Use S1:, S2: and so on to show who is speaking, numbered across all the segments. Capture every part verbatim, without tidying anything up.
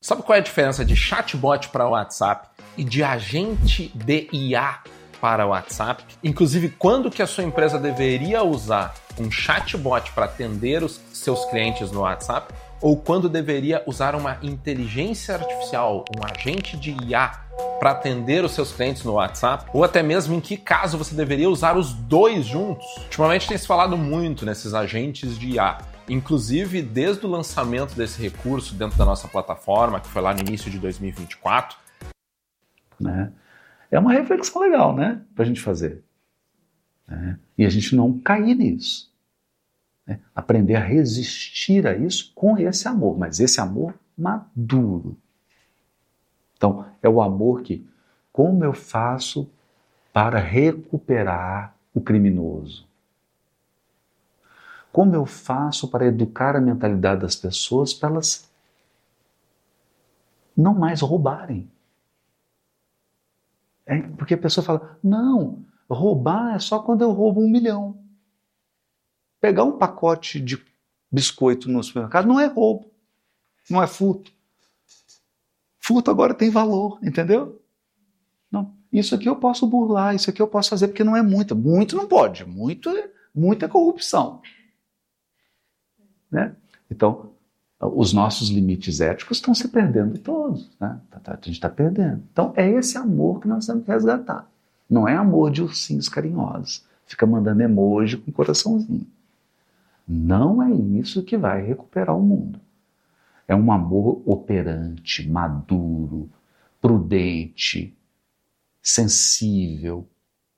S1: Sabe qual é a diferença de chatbot para WhatsApp e de agente de I A para WhatsApp? Inclusive, quando que a sua empresa deveria usar um chatbot para atender os seus clientes no WhatsApp? Ou quando deveria usar uma inteligência artificial, um agente de I A para atender os seus clientes no WhatsApp? Ou até mesmo em que caso você deveria usar os dois juntos? Ultimamente tem se falado muito nesses agentes de I A. Inclusive, desde o lançamento desse recurso dentro da nossa plataforma, que foi lá no início de dois mil e vinte e quatro.
S2: Né? É uma reflexão legal, né? Para a gente fazer. Né? E a gente não cair nisso. Né? Aprender a resistir a isso com esse amor, mas esse amor maduro. Então, é o amor que, como eu faço para recuperar o criminoso? Como eu faço para educar a mentalidade das pessoas para elas não mais roubarem? É, porque a pessoa fala, não, roubar é só quando eu roubo um milhão. Pegar um pacote de biscoito no supermercado não é roubo, não é furto. Furto agora tem valor, entendeu? Não, isso aqui eu posso burlar, isso aqui eu posso fazer, porque não é muito. Muito não pode, muito é, muito é corrupção. Né? Então, os nossos limites éticos estão se perdendo todos. Né? A gente está perdendo. Então, é esse amor que nós temos que resgatar. Não é amor de ursinhos carinhosos. Fica mandando emoji com coraçãozinho. Não é isso que vai recuperar o mundo. É um amor operante, maduro, prudente, sensível,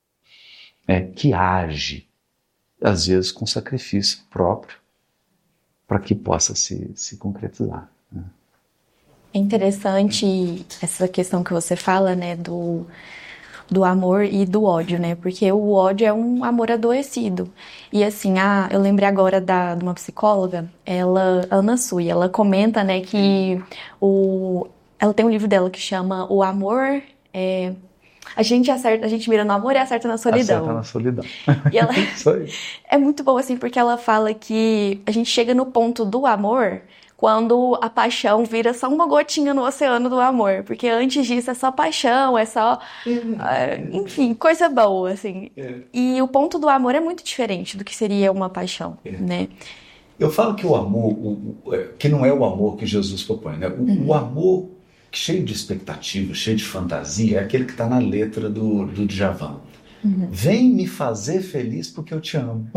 S2: é, que age, às vezes com sacrifício próprio, para que possa se, se concretizar. Né?
S3: É interessante essa questão que você fala, né, do, do amor e do ódio, né, porque o ódio é um amor adoecido. E assim, ah, eu lembrei agora da, de uma psicóloga, ela, Ana Sui, ela comenta, né, que o, ela tem um livro dela que chama O Amor... É, A gente acerta, a gente mira no amor e acerta na solidão.
S2: Acerta na solidão.
S3: E ela
S2: Isso aí.
S3: É muito bom assim, porque ela fala que a gente chega no ponto do amor quando a paixão vira só uma gotinha no oceano do amor. Porque antes disso é só paixão, é só... É. Enfim, coisa boa, assim. É. E o ponto do amor é muito diferente do que seria uma paixão, é. né?
S2: Eu falo que o amor, o, o, que não é o amor que Jesus propõe, né? O, uhum. o amor... cheio de expectativa, cheio de fantasia, é aquele que está na letra do, do Djavan. Uhum. Vem me fazer feliz porque eu te amo.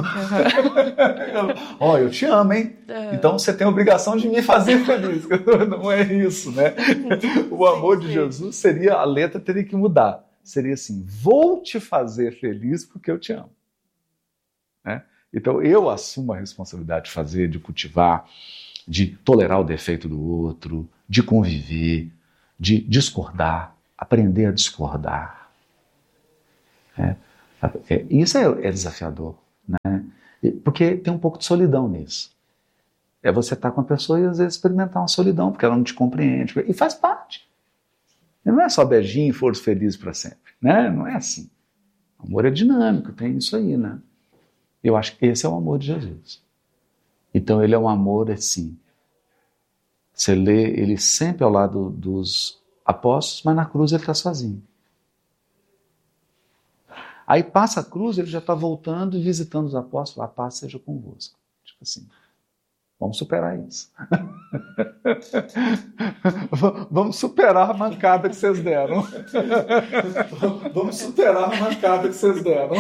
S2: Ó, uhum. oh, eu te amo, hein? Uhum. Então você tem a obrigação de me fazer feliz. Não é isso, né? O amor sim, de sim. Jesus seria, a letra teria que mudar. Seria assim, vou te fazer feliz porque eu te amo. Né? Então eu assumo a responsabilidade de fazer, de cultivar, de tolerar o defeito do outro, de conviver, de discordar, aprender a discordar. É, é, isso é, é desafiador, né? Porque tem um pouco de solidão nisso. É você estar com a pessoa e às vezes experimentar uma solidão, porque ela não te compreende, e faz parte. Não é só beijinho e foram felizes para sempre, né? Não é assim. O amor é dinâmico, tem isso aí, né? Eu acho que esse é o amor de Jesus. Então ele é um amor assim. Você lê ele sempre ao lado dos apóstolos, mas na cruz ele está sozinho. Aí passa a cruz, ele já está voltando e visitando os apóstolos, a paz seja convosco. Tipo assim, vamos superar isso. Vamos superar a mancada que vocês deram. Vamos superar a mancada que vocês deram.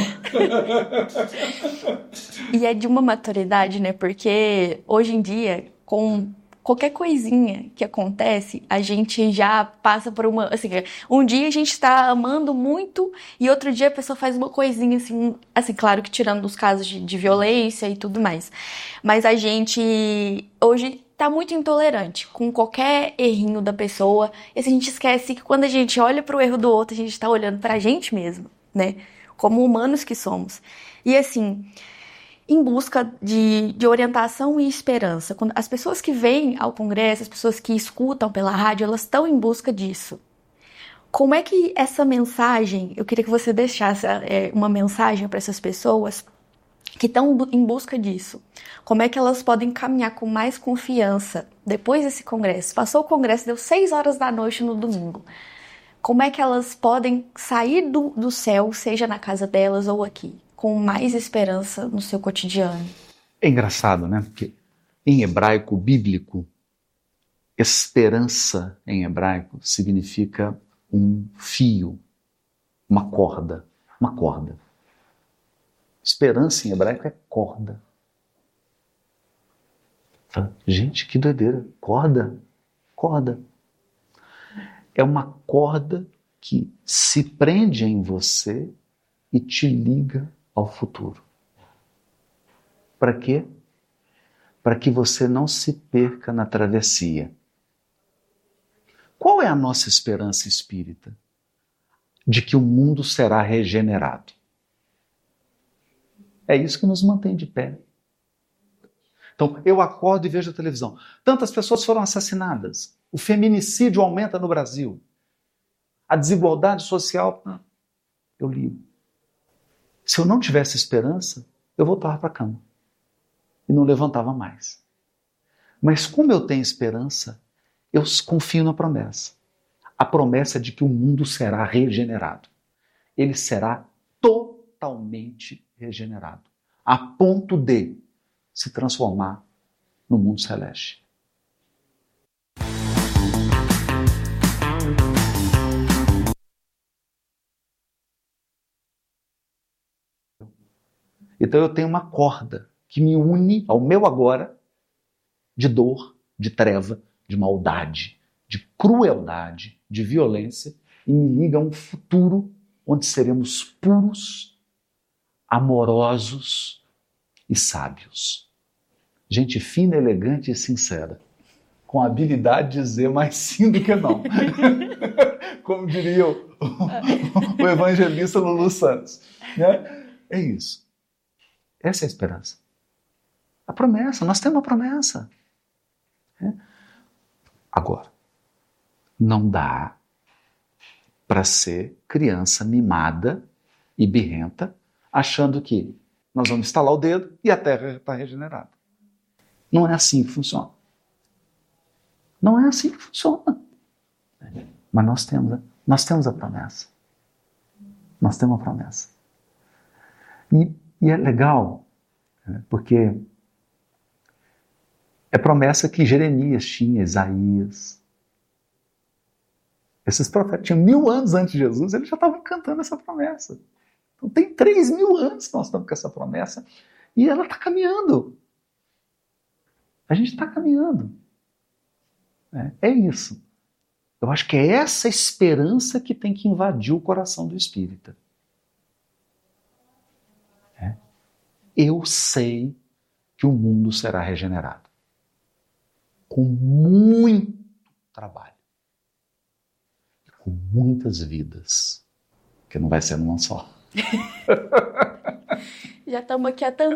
S3: E é de uma maturidade, né? Porque hoje em dia, com qualquer coisinha que acontece, a gente já passa por uma... Assim, um dia a gente tá amando muito e outro dia a pessoa faz uma coisinha assim... Assim, claro que tirando os casos de, de violência e tudo mais. Mas a gente hoje tá muito intolerante com qualquer errinho da pessoa. E assim, a gente esquece que quando a gente olha pro erro do outro, a gente tá olhando pra gente mesmo, né? Como humanos que somos. E assim... em busca de, de orientação e esperança. Quando as pessoas que vêm ao congresso, as pessoas que escutam pela rádio, elas estão em busca disso. Como é que essa mensagem, eu queria que você deixasse é, uma mensagem para essas pessoas que estão em busca disso. Como é que elas podem caminhar com mais confiança depois desse congresso? Passou o congresso, deu seis horas da noite no domingo. Como é que elas podem sair do, do céu, seja na casa delas ou aqui, com mais esperança no seu cotidiano?
S2: É engraçado, né? Porque em hebraico bíblico, esperança em hebraico significa um fio, uma corda, uma corda. Esperança em hebraico é corda. Gente, que doideira. Corda, corda. É uma corda que se prende em você e te liga ao futuro. Para quê? Para que você não se perca na travessia. Qual é a nossa esperança espírita? De que o mundo será regenerado. É isso que nos mantém de pé. Então, eu acordo e vejo a televisão. Tantas pessoas foram assassinadas. O feminicídio aumenta no Brasil. A desigualdade social, eu ligo. Se eu não tivesse esperança, eu voltava para a cama. E não levantava mais. Mas como eu tenho esperança, eu confio na promessa. A promessa de que o mundo será regenerado. Ele será totalmente regenerado. A ponto de se transformar no mundo celeste. Então eu tenho uma corda que me une ao meu agora de dor, de treva, de maldade, de crueldade, de violência e me liga a um futuro onde seremos puros, amorosos e sábios. Gente fina, elegante e sincera, com a habilidade de dizer mais sim do que não. Como diria o, o, o evangelista Lulu Santos. Né? É isso. Essa é a esperança. A promessa, nós temos uma promessa. É. Agora, não dá para ser criança mimada e birrenta, achando que nós vamos estalar o dedo e a terra está regenerada. Não é assim que funciona. Não é assim que funciona. Mas nós temos, nós temos a promessa. Nós temos a promessa. E, e é legal, né, porque é promessa que Jeremias tinha, Isaías. Esses profetas tinham mil anos antes de Jesus, eles já estavam cantando essa promessa. Então tem três mil anos que nós estamos com essa promessa e ela está caminhando. A gente está caminhando. É, é isso. Eu acho que é essa esperança que tem que invadir o coração do espírita. É. Eu sei que o mundo será regenerado. Com muito trabalho. E com muitas vidas. Que não vai ser numa só.
S3: Já estamos aqui há tanto